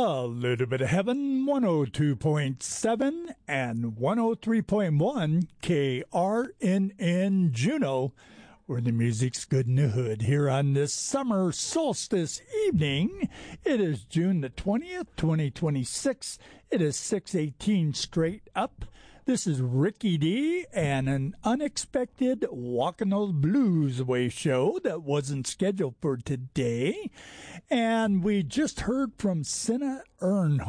A little bit of heaven, 102.7 and 103.1 KRNN Juneau, where the music's good in the hood. Here on this summer solstice evening, it is June the 20th, 2026. It is 6:18 straight up. This is Ricky D and an unexpected Walkin' Those Blues Away show that wasn't scheduled for today. And we just heard from Cinna Earnhardt.